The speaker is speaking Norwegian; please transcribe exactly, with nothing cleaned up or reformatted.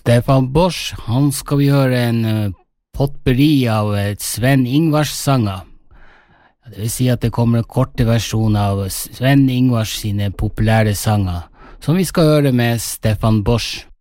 Stefan Bosch, han skal vi høre en uh, potpurri av uh, Sven Ingvars sanger. Det vil si at det kommer en korte versjon av Sven Ingvars sine populære sanger, som vi skal høre med Stefan Bosch.